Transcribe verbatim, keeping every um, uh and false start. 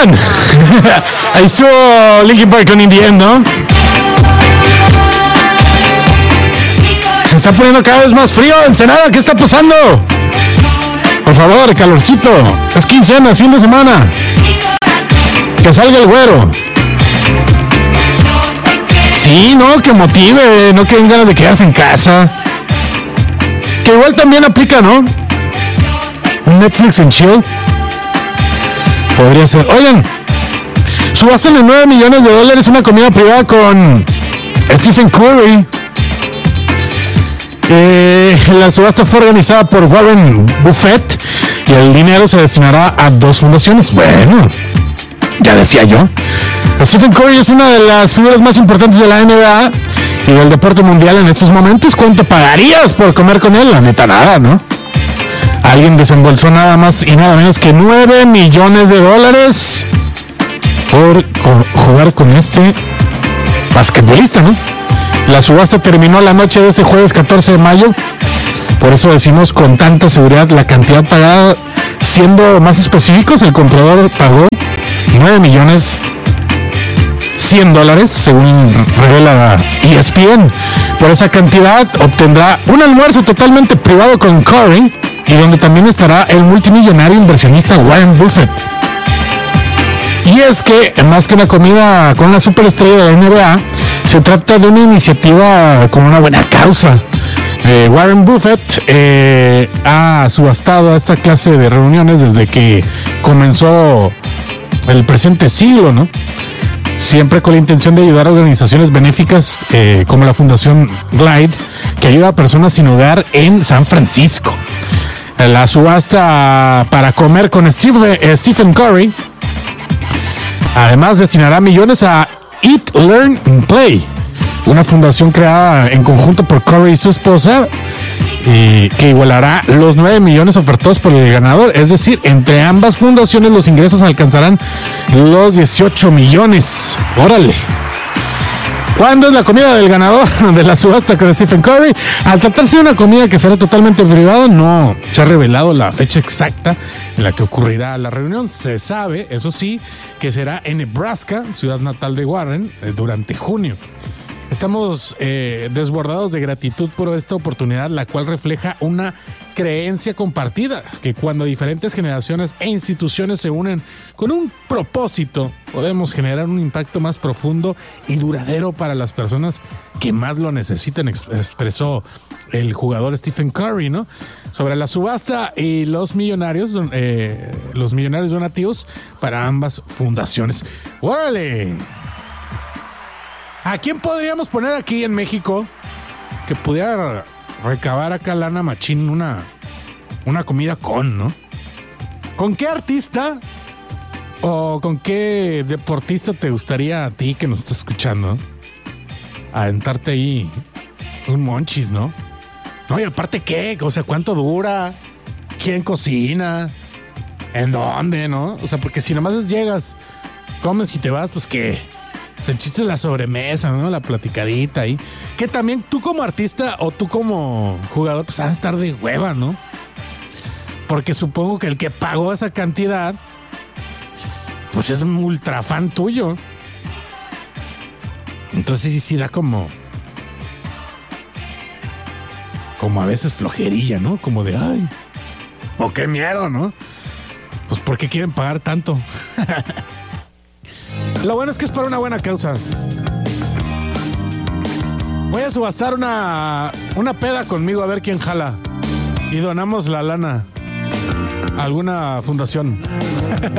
Oigan, ahí estuvo Linkin Park con In the End, ¿no? Se está poniendo cada vez más frío, Ensenada, ¿qué está pasando? Por favor, calorcito. Es quincena, fin de semana. Que salga el güero. Sí, no, que motive, no que den ganas de quedarse en casa. Que igual también aplica, ¿no? Un Netflix en chill. Podría ser. Oigan, subastan de nueve millones de dólares una comida privada con Stephen Curry. Eh, la subasta fue organizada por Warren Buffett y el dinero se destinará a dos fundaciones. Bueno, ya decía yo. Stephen Curry es una de las figuras más importantes de la N B A y del deporte mundial en estos momentos. ¿Cuánto pagarías por comer con él? La neta, nada, ¿no? Alguien desembolsó nada más y nada menos que nueve millones de dólares por co- jugar con este basquetbolista, ¿no? La subasta terminó la noche de este jueves catorce de mayo. Por eso decimos con tanta seguridad la cantidad pagada. Siendo más específicos, el comprador pagó nueve millones cien dólares, según revela E S P N. Por esa cantidad obtendrá un almuerzo totalmente privado con Curry y donde también estará el multimillonario inversionista Warren Buffett. Y es que, más que una comida con una superestrella de la N B A, se trata de una iniciativa con una buena causa. Eh, Warren Buffett eh, ha subastado esta clase de reuniones desde que comenzó el presente siglo, ¿no? Siempre con la intención de ayudar a organizaciones benéficas eh, como la Fundación Glide, que ayuda a personas sin hogar en San Francisco. La subasta para comer con Steve, eh, Stephen Curry además destinará millones a Eat, Learn and Play, una fundación creada en conjunto por Curry y su esposa, y que igualará los nueve millones ofertados por el ganador. Es decir, entre ambas fundaciones los ingresos alcanzarán los dieciocho millones. ¡Órale! ¿Cuándo es la comida del ganador de la subasta con Stephen Curry? Al tratarse de una comida que será totalmente privada, no se ha revelado la fecha exacta en la que ocurrirá la reunión. Se sabe, eso sí, que será en Nebraska, ciudad natal de Warren, durante junio. Estamos eh, desbordados de gratitud por esta oportunidad, la cual refleja una creencia compartida, que cuando diferentes generaciones e instituciones se unen con un propósito, podemos generar un impacto más profundo y duradero para las personas que más lo necesitan, expresó el jugador Stephen Curry, ¿no? Sobre la subasta y los millonarios, eh, los millonarios donativos para ambas fundaciones. ¡Órale! ¿A quién podríamos poner aquí en México que pudiera recabar acá lana machín una, una comida con, ¿no? ¿Con qué artista o con qué deportista te gustaría a ti que nos estás escuchando aventarte ahí un monchis, ¿no? No, y aparte, ¿qué? O sea, ¿cuánto dura? ¿Quién cocina? ¿En dónde, no? O sea, porque si nomás llegas, comes y te vas, pues ¿qué? El chiste es la sobremesa, ¿no? La platicadita ahí. Que también tú como artista o tú como jugador, pues has de estar de hueva, ¿no? Porque supongo que el que pagó esa cantidad, pues es un ultra fan tuyo. Entonces sí, sí da como... Como a veces flojerilla, ¿no? Como de, ay, o qué miedo, ¿no? Pues ¿por qué quieren pagar tanto? Lo bueno es que es para una buena causa. Voy a subastar una, una peda conmigo a ver quién jala. Y donamos la lana a alguna fundación.